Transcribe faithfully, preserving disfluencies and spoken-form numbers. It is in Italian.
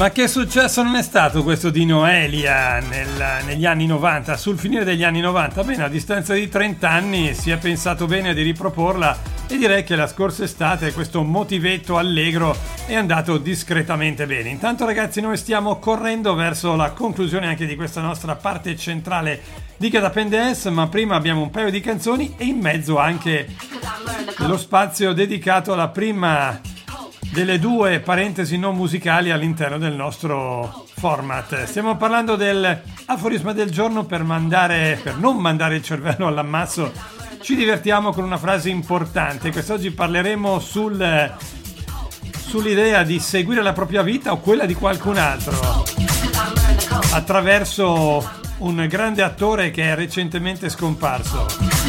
Ma che successo non è stato questo di Noelia nel, negli anni novanta, sul finire degli anni novanta? Bene, a distanza di trenta anni si è pensato bene di riproporla e direi che la scorsa estate questo motivetto allegro è andato discretamente bene. Intanto ragazzi, noi stiamo correndo verso la conclusione anche di questa nostra parte centrale di Get Up and Dance, ma prima abbiamo un paio di canzoni e in mezzo anche lo spazio dedicato alla prima delle due parentesi non musicali all'interno del nostro format. Stiamo parlando del aforisma del giorno per mandare, per non mandare il cervello all'ammasso. Ci divertiamo con una frase importante. Quest'oggi parleremo sul, sull'idea di seguire la propria vita o quella di qualcun altro attraverso un grande attore che è recentemente scomparso.